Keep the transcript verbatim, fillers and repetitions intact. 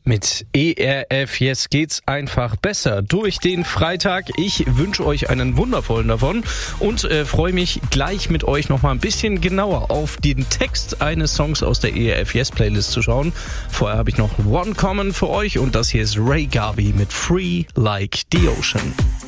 Mit E R F Yes geht's einfach besser durch den Freitag. Ich wünsche euch einen wundervollen davon und äh, freue mich gleich mit euch noch mal ein bisschen genauer auf den Text eines Songs aus der E R F Yes Playlist zu schauen. Vorher habe ich noch One Common für euch und das hier ist Ray Garvey mit Free Like the Ocean.